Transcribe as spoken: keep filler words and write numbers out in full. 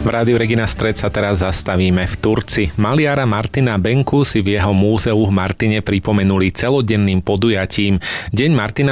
V Rádiu Regina Stred sa teraz zastavíme v Turci. Maliara Martina Benku si v jeho múzeu v Martine pripomenuli celodenným podujatím. Deň Martina